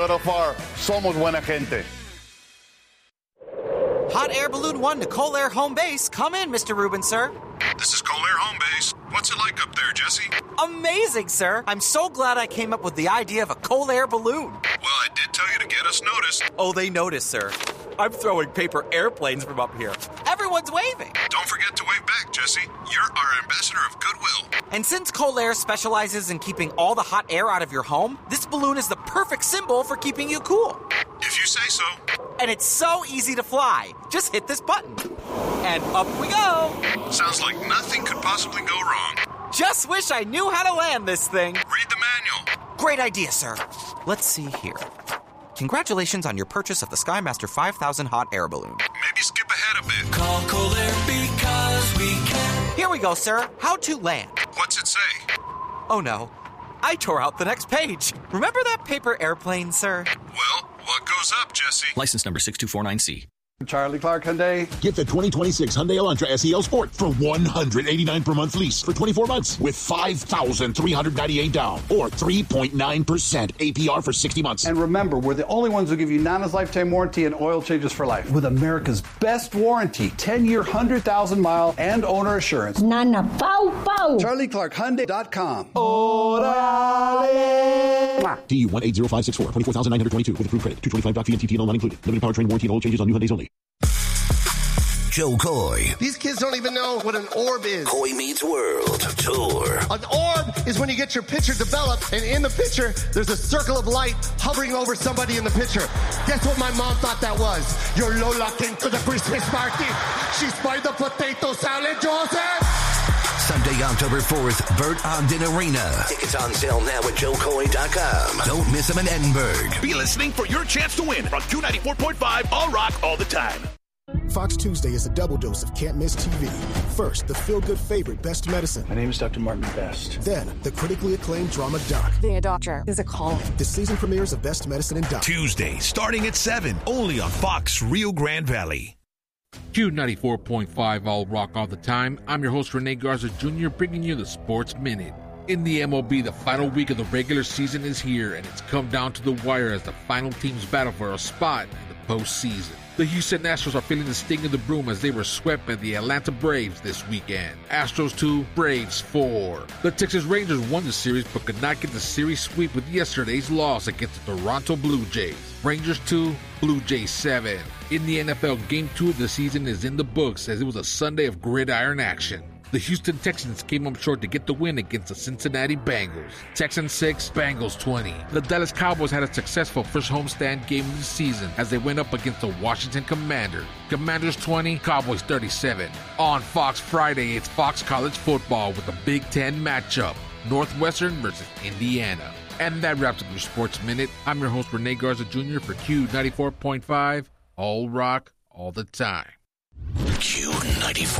pero far, somos buena gente. Hot Air Balloon 1 to Colair Home Base. Come in, Mr. Rubin, sir. This is Colair Home Base. What's it like up there, Jesse? Amazing, sir. I'm so glad I came up with the idea of a Colair balloon. Well, I did tell you to get us noticed. Oh, they noticed, sir. I'm throwing paper airplanes from up here. Everyone's waving. Don't forget to wave back, Jesse. You're our ambassador of goodwill. And since Colair specializes in keeping all the hot air out of your home, this balloon is the perfect symbol for keeping you cool. If you say so. And it's so easy to fly. Just hit this button. And up we go. Sounds like nothing could possibly go wrong. Just wish I knew how to land this thing. Read the manual. Great idea, sir. Let's see here. Congratulations on your purchase of the SkyMaster 5000 hot air balloon. Maybe skip ahead a bit. Call Colair because we can. Here we go, sir. How to land. What's it say? Oh, no. I tore out the next page. Remember that paper airplane, sir? Well, what goes up, Jesse? License number 6249C. Charlie Clark Hyundai. Get the 2026 Hyundai Elantra SEL Sport for $189 per month lease for 24 months with $5,398 down or 3.9% APR for 60 months. And remember, we're the only ones who give you Nana's lifetime warranty and oil changes for life. With America's best warranty, 10-year, 100,000-mile and owner assurance. Nana, pow, pow. CharlieClarkHyundai.com. Orale. TU 180564, 24,922 with approved credit. 225 VMT and all not included. Limited powertrain warranty and oil changes on new Hyundais only. Joe Coy. These kids don't even know what an orb is. Coy Meets World Tour. An orb is when you get your picture developed, and in the picture, there's a circle of light hovering over somebody in the picture. Guess what my mom thought that was? Your Lola came to the Christmas party. She spied the potato salad, Joseph. Sunday, October 4th, Bert Ogden Arena. Tickets on sale now at joecoy.com. Don't miss them in Edinburgh. Be listening for your chance to win on Q94.5 All Rock all the time. Fox Tuesday is a double dose of can't miss TV. First, the feel-good favorite, Best Medicine. My name is Dr. Martin Best. Then, the critically acclaimed drama Doc. Being a doctor is a calling. The season premieres of Best Medicine and Doc. Tuesday, starting at 7, only on Fox Rio Grande Valley. Q94.5 All Rock all the time. I'm your host, Rene Garza Jr., bringing you the Sports Minute. In the MLB, the final week of the regular season is here, and it's come down to the wire as the final teams battle for a spot in the postseason. The Houston Astros are feeling the sting of the broom as they were swept by the Atlanta Braves this weekend. Astros 2, Braves 4. The Texas Rangers won the series but could not get the series sweep with yesterday's loss against the Toronto Blue Jays. Rangers 2, Blue Jays 7. In the NFL, Game 2 of the season is in the books as it was a Sunday of gridiron action. The Houston Texans came up short to get the win against the Cincinnati Bengals. Texans 6, Bengals 20. The Dallas Cowboys had a successful first homestand game of the season as they went up against the Washington Commanders. Commanders 20, Cowboys 37. On Fox Friday, it's Fox College Football with a Big Ten matchup, Northwestern versus Indiana. And that wraps up your Sports Minute. I'm your host, Rene Garza Jr. for Q94.5, All Rock, all the time. Q94.